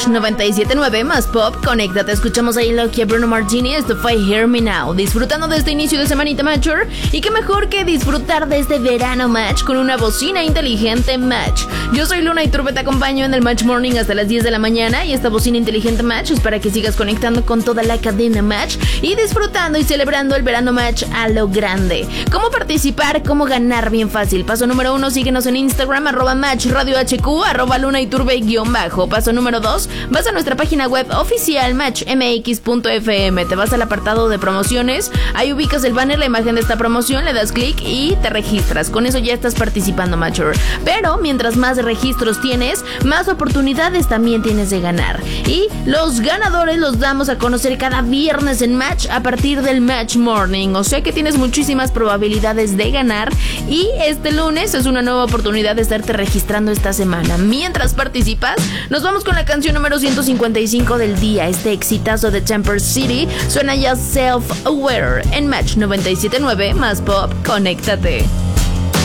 Match 97.9 más pop. Conéctate, escuchamos ahí lo que Bruno Martini, esto fue Hear Me Now. Disfrutando de este inicio de semanita Matcher. Y qué mejor que disfrutar de este verano Match con una bocina inteligente Match. Yo soy Luna Iturbe, te acompaño en el Match Morning hasta las 10 de la mañana. Y esta bocina inteligente Match es para que sigas conectando con toda la cadena Match y disfrutando y celebrando el verano Match a lo grande. ¿Cómo participar? ¿Cómo ganar? Bien fácil. Paso número 1, síguenos en Instagram, @Match Radio HQ, @Luna Iturbe _. Paso número 2, vas a nuestra página web oficial matchmx.fm, te vas al apartado de promociones, ahí ubicas el banner, la imagen de esta promoción, le das clic y te registras. Con eso ya estás participando, Matcher. Pero mientras más registros tienes, más oportunidades también tienes de ganar. Y los ganadores los damos a conocer cada viernes en Match a partir del Match Morning. O sea que tienes muchísimas probabilidades de ganar. Y este lunes es una nueva oportunidad de estarte registrando esta semana. Mientras participas, nos vamos con la canción número 155 del día. Este exitazo de Temper City suena ya Self Aware en Match 97.9 más pop. Conéctate.